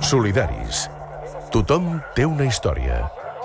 Solidaris. Tothom té una història.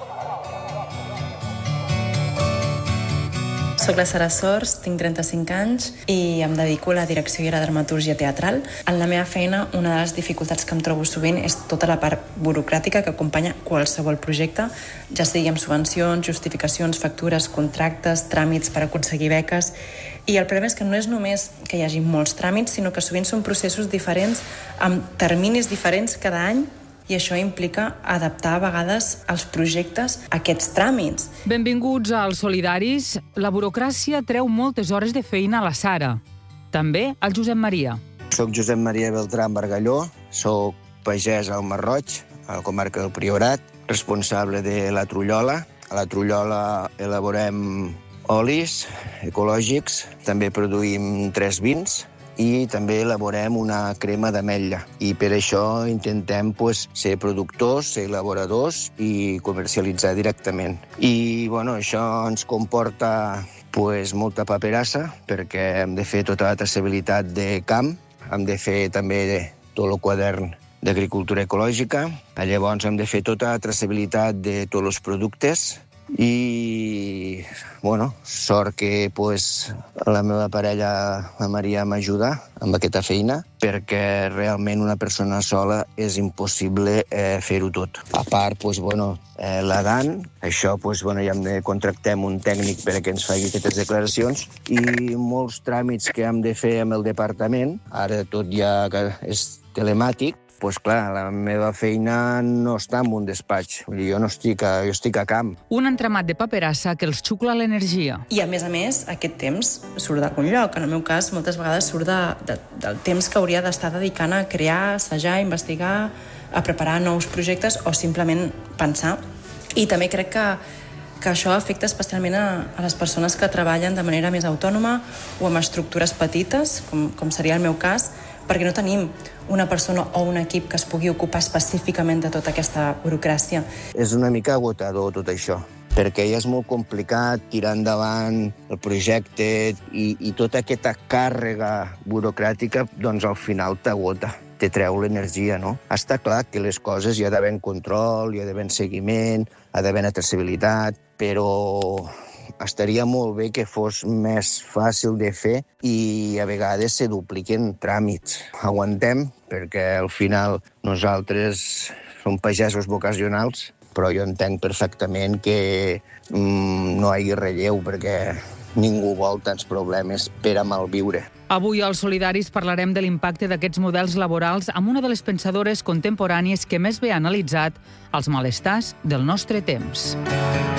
Soc la Sara Sors, tinc 35 anys i em dedico a la direcció i a la dramatúrgia teatral. En la meva feina, una de les dificultats que em trobo sovint és tota la part burocràtica que acompanya qualsevol projecte, ja sigui amb subvencions, justificacions, factures, contractes, tràmits per aconseguir beques. I el problema és que no és només que hi hagi molts tràmits, sinó que sovint són processos diferents, amb terminis diferents cada any, i això implica adaptar a vegades els projectes a aquests tràmits. Benvinguts als Solidaris. La burocràcia treu moltes hores de feina a la Sara. També al Josep Maria. Soc Josep Maria Beltrán Bargalló, soc pagès al Masroig, a la comarca del Priorat, responsable de la Trullola. A la Trullola elaborem olis ecològics, també produïm 3 vins, i també elaborem una crema d'ametlla. I per això intentem ser productors, ser elaboradors i comercialitzar directament. I això ens comporta molta paperassa, perquè hem de fer tota la traçabilitat de camp, hem de fer també tot el quadern d'agricultura ecològica, llavors hem de fer tota la traçabilitat de tots els productes i, sort que la meva parella, la Maria, m'ajuda amb aquesta feina, perquè realment una persona sola és impossible fer-ho tot. A part, la DAN, això, ja contractem un tècnic perquè ens faci aquestes declaracions i molts tràmits que hem de fer amb el departament, ara tot ja és telemàtic. La meva feina no està en un despatx. Jo estic a camp. Un entramat de paperassa que els xucla l'energia. I, a més, aquest temps surt d'algun lloc. En el meu cas, moltes vegades surt del temps que hauria d'estar dedicant a crear, assajar, investigar, a preparar nous projectes o simplement pensar. I també crec que això afecta especialment a les persones que treballen de manera més autònoma o amb estructures petites, com seria el meu cas, perquè no tenim una persona o un equip que es pugui ocupar específicament de tota aquesta burocràcia. És una mica agotador tot això, perquè ja és molt complicat tirar endavant el projecte i tota aquesta càrrega burocràtica, al final t'agota, te treu l'energia, no? Està clar que les coses hi ha d'haver control, hi ha d'haver seguiment, hi ha d'haver traçabilitat, però estaria molt bé que fos més fàcil de fer i a vegades se dupliquen tràmits. Aguantem, perquè al final nosaltres som pagesos vocacionals, però jo entenc perfectament que no hi hagi relleu, perquè ningú vol tants problemes per a malviure. Avui als Solidaris parlarem de l'impacte d'aquests models laborals amb una de les pensadores contemporànies que més bé ha analitzat els malestars del nostre temps.